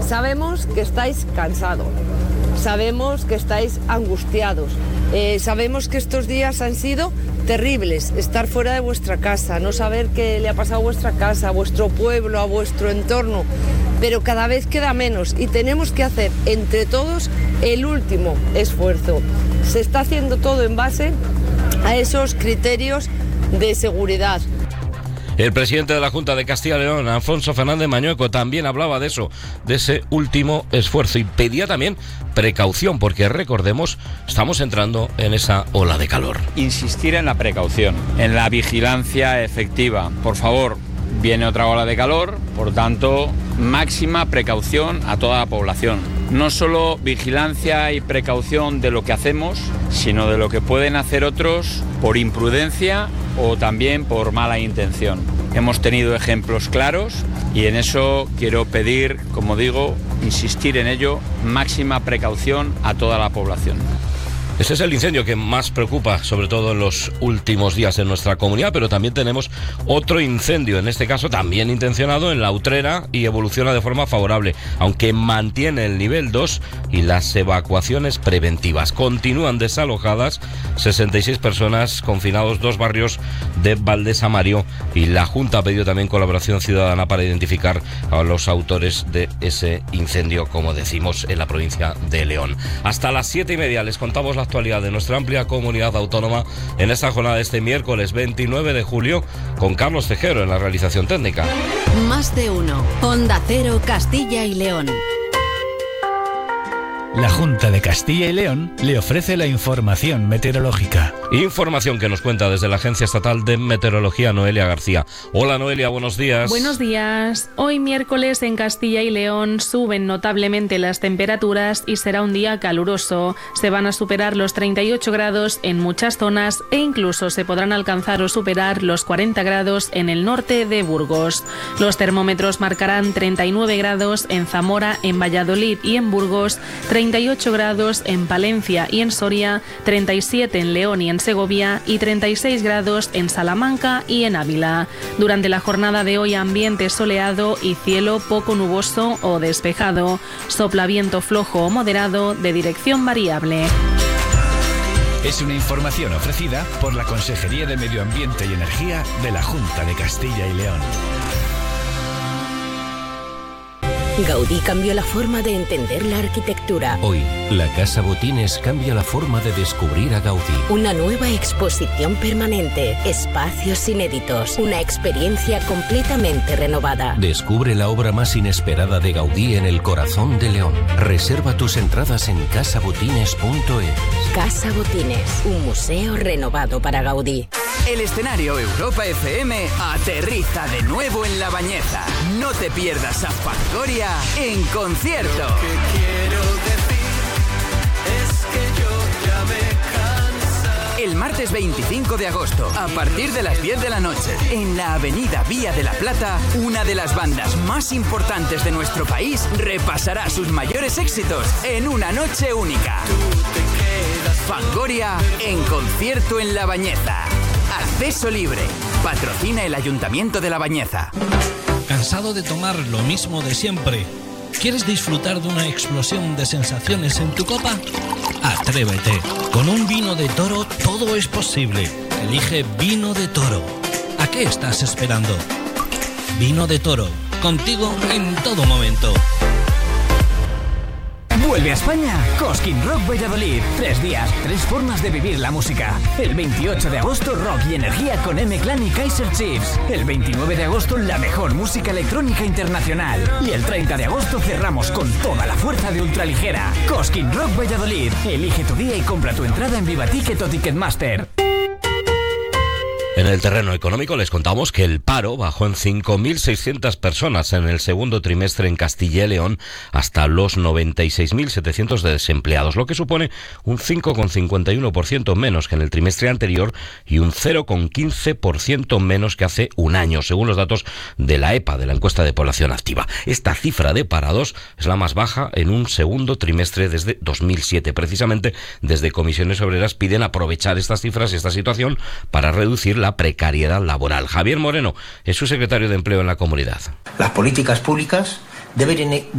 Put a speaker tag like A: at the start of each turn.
A: Sabemos que estáis cansados, sabemos que estáis angustiados, sabemos que estos días han sido terribles, estar fuera de vuestra casa, no saber qué le ha pasado a vuestra casa, a vuestro pueblo, a vuestro entorno, pero cada vez queda menos y tenemos que hacer entre todos el último esfuerzo. Se está haciendo todo en base a esos criterios de seguridad.
B: El presidente de la Junta de Castilla y León, Alfonso Fernández Mañueco, también hablaba de eso, de ese último esfuerzo, y pedía también precaución, porque recordemos, estamos entrando en esa ola de calor.
C: Insistir en la precaución, en la vigilancia efectiva. Por favor, viene otra ola de calor, por tanto, máxima precaución a toda la población. No solo vigilancia y precaución de lo que hacemos, sino de lo que pueden hacer otros por imprudencia o también por mala intención. Hemos tenido ejemplos claros y en eso quiero pedir, como digo, insistir en ello, máxima precaución a toda la población.
B: Ese es el incendio que más preocupa, sobre todo en los últimos días en nuestra comunidad, pero también tenemos otro incendio, en este caso también intencionado en La Utrera, y evoluciona de forma favorable, aunque mantiene el nivel 2 y las evacuaciones preventivas. Continúan desalojadas 66 personas, confinados 2 barrios de Valdesamario, y la Junta ha pedido también colaboración ciudadana para identificar a los autores de ese incendio, como decimos, en la provincia de León. Hasta las 7:30 les contamos la actualidad de nuestra amplia comunidad autónoma en esta jornada de este miércoles 29 de julio con Carlos Tejero en la realización técnica.
D: Más de uno. Onda Cero, Castilla y León.
E: La Junta de Castilla y León le ofrece la información meteorológica.
B: Información que nos cuenta desde la Agencia Estatal de Meteorología, Noelia García. Hola Noelia, buenos días.
F: Buenos días. Hoy miércoles en Castilla y León suben notablemente las temperaturas y será un día caluroso. Se van a superar los 38 grados en muchas zonas e incluso se podrán alcanzar o superar los 40 grados en el norte de Burgos. Los termómetros marcarán 39 grados en Zamora, en Valladolid y en Burgos, 38 grados en Palencia y en Soria, 37 en León y en Segovia y 36 grados en Salamanca y en Ávila. Durante la jornada de hoy, ambiente soleado y cielo poco nuboso o despejado. Sopla viento flojo o moderado de dirección variable.
E: Es una información ofrecida por la Consejería de Medio Ambiente y Energía de la Junta de Castilla y León.
D: Gaudí cambió la forma de entender la arquitectura.
G: Hoy, la Casa Botines cambia la forma de descubrir a Gaudí.
D: Una nueva exposición permanente, espacios inéditos, una experiencia completamente renovada.
G: Descubre la obra más inesperada de Gaudí en el corazón de León. Reserva tus entradas en casabotines.es.
D: Casa Botines, un museo renovado para Gaudí.
H: El escenario Europa FM aterriza de nuevo en La Bañeza. No te pierdas a Fangoria en concierto.
I: Lo que quiero decir es que yo ya me cansa.
H: El martes 25 de agosto, a partir de las 10 de la noche, en la avenida Vía de la Plata, una de las bandas más importantes de nuestro país repasará sus mayores éxitos en una noche única. Fangoria en concierto en La Bañeza. Acceso libre. Patrocina el Ayuntamiento de La Bañeza.
J: ¿Cansado de tomar lo mismo de siempre? ¿Quieres disfrutar de una explosión de sensaciones en tu copa? Atrévete. Con un vino de Toro todo es posible. Elige Vino de Toro. ¿A qué estás esperando? Vino de Toro. Contigo en todo momento.
K: Vuelve a España Cosquín Rock Valladolid. 3 días, 3 formas de vivir la música. El 28 de agosto, rock y energía con M-Clan y Kaiser Chiefs. El 29 de agosto, la mejor música electrónica internacional. Y el 30 de agosto cerramos con toda la fuerza de Ultraligera. Cosquín Rock Valladolid. Elige tu día y compra tu entrada en Vivaticket o Ticketmaster.
B: En el terreno económico les contamos que el paro bajó en 5.600 personas en el segundo trimestre en Castilla y León hasta los 96.700 de desempleados, lo que supone un 5,51% menos que en el trimestre anterior y un 0,15% menos que hace un año, según los datos de la EPA, de la encuesta de población activa. Esta cifra de parados es la más baja en un segundo trimestre desde 2007. Precisamente desde Comisiones Obreras piden aprovechar estas cifras y esta situación para reducir la precariedad laboral. Javier Moreno es su secretario de Empleo en la comunidad.
L: Las políticas públicas deben